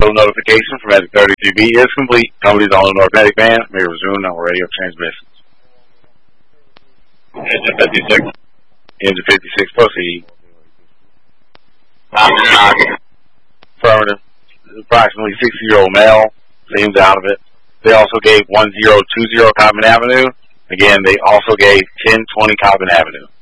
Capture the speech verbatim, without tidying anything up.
notification from Medic thirty-three B is complete. Company's on the North Medic band. May resume on radio transmissions. Engine fifty-six. Engine fifty-six, proceed. Copy. Affirmative. Approximately sixty-year-old male. Seems out of it. They also gave one zero two zero Cobbin Avenue. Again, they also gave ten twenty Cobbin Avenue.